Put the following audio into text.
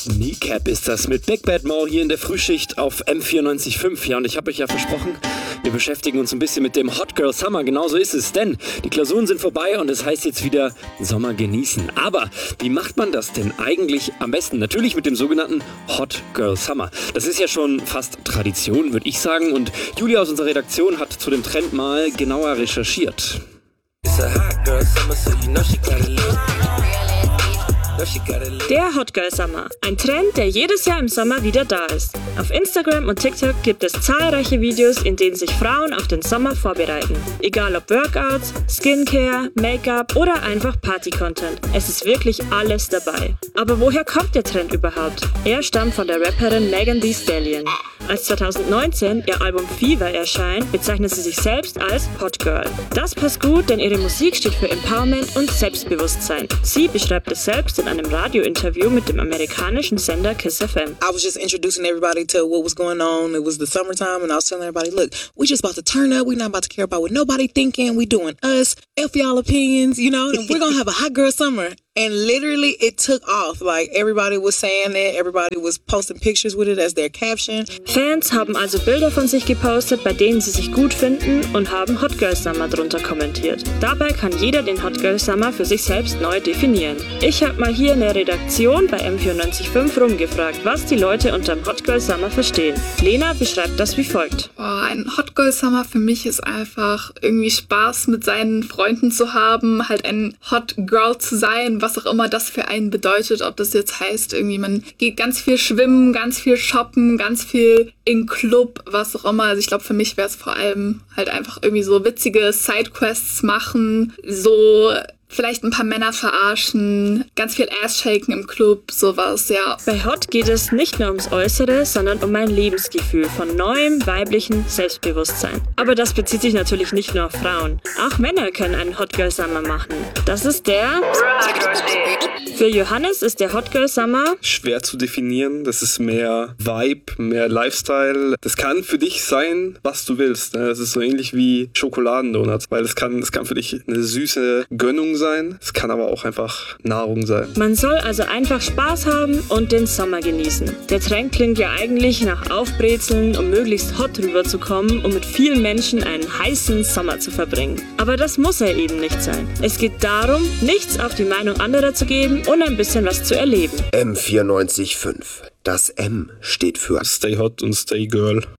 Kneecap ist das mit Big Bad Mo hier in der Frühschicht auf M94.5. Ja, und ich habe euch ja versprochen, wir beschäftigen uns ein bisschen mit dem Hot Girl Summer. Genauso ist es, denn die Klausuren sind vorbei und es heißt jetzt wieder Sommer genießen. Aber wie macht man das denn eigentlich am besten? Natürlich mit dem sogenannten Hot Girl Summer. Das ist ja schon fast Tradition, würde ich sagen. Und Julia aus unserer Redaktion hat zu dem Trend mal genauer recherchiert. Der Hot Girl Summer, ein Trend, der jedes Jahr im Sommer wieder da ist. Auf Instagram und TikTok gibt es zahlreiche Videos, in denen sich Frauen auf den Sommer vorbereiten. Egal ob Workouts, Skincare, Make-up oder einfach Party-Content. Es ist wirklich alles dabei. Aber woher kommt der Trend überhaupt? Er stammt von der Rapperin Megan Thee Stallion. Als 2019 ihr Album Fever erscheint, bezeichnet sie sich selbst als Hot Girl. Das passt gut, denn ihre Musik steht für Empowerment und Selbstbewusstsein. Sie beschreibt es selbst in einem Radiointerview mit dem amerikanischen Sender Kiss FM. I was just introducing everybody to what was going on. It was the summertime and I was telling everybody, look, we just about to turn up. We're not about to care about what nobody thinking. We doing us. F y'all opinions, you know, and we're going to have a hot girl summer. And literally it took off. Like everybody was saying that. Everybody was posting pictures with it as their caption. Fans haben also Bilder von sich gepostet, bei denen sie sich gut finden und haben Hot Girl Summer drunter kommentiert. Dabei kann jeder den Hot Girl Summer für sich selbst neu definieren. Ich habe mal hier in der Redaktion bei M94.5 rumgefragt, was die Leute unterm Hot Girl Summer verstehen. Lena beschreibt das wie folgt. Ein Hot Girl Summer für mich ist einfach irgendwie Spaß mit seinen Freunden zu haben, halt ein Hot Girl zu sein, was auch immer das für einen bedeutet, ob das jetzt heißt, irgendwie man geht ganz viel schwimmen, ganz viel shoppen, ganz viel in Club, was auch immer. Also ich glaube, für mich wäre es vor allem halt einfach irgendwie so witzige Sidequests machen, so vielleicht ein paar Männer verarschen, ganz viel Ass-Shaken im Club, sowas, ja. Bei Hot geht es nicht nur ums Äußere, sondern um ein Lebensgefühl von neuem weiblichen Selbstbewusstsein. Aber das bezieht sich natürlich nicht nur auf Frauen. Auch Männer können einen Hot Girl Summer machen. Das ist der... Für Johannes ist der Hot Girl Summer schwer zu definieren. Das ist mehr Vibe, mehr Lifestyle. Das kann für dich sein, was du willst. Das ist so ähnlich wie Schokoladendonuts, weil es kann für dich eine süße Gönnung sein. Es kann aber auch einfach Nahrung sein. Man soll also einfach Spaß haben und den Sommer genießen. Der Trend klingt ja eigentlich nach Aufbrezeln, um möglichst hot rüberzukommen, um mit vielen Menschen einen heißen Sommer zu verbringen. Aber das muss er eben nicht sein. Es geht darum, nichts auf die Meinung anderer zu geben und ein bisschen was zu erleben. M94.5. Das M steht für Stay Hot und Stay Girl.